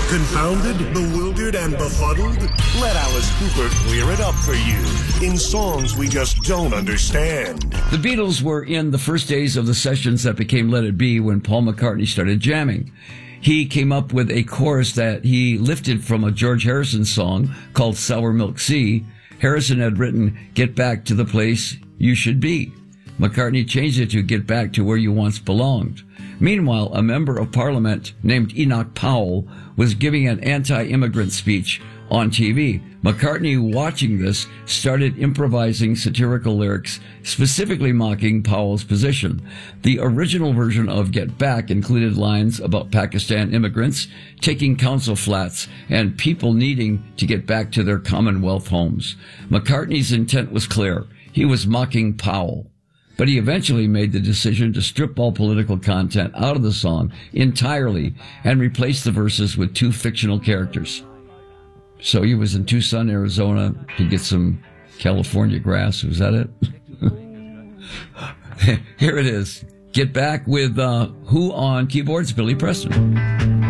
Confounded, bewildered, and befuddled? Let Alice Cooper clear it up for you in songs we just don't understand. The Beatles were in the first days of the sessions that became Let It Be when Paul McCartney started jamming. He came up with a chorus that he lifted from a George Harrison song called Sour Milk Sea. Harrison had written, "Get back to the place you should be." McCartney changed it to "Get back to where you once belonged." Meanwhile, a member of parliament named Enoch Powell was giving an anti-immigrant speech on TV. McCartney, watching this, started improvising satirical lyrics, specifically mocking Powell's position. The original version of Get Back included lines about Pakistan immigrants taking council flats and people needing to get back to their Commonwealth homes. McCartney's intent was clear. He was mocking Powell. But he eventually made the decision to strip all political content out of the song entirely and replace the verses with two fictional characters. So he was in Tucson, Arizona to get some California grass. Was that it? Here it is. Get Back with Who on keyboards? Billy Preston.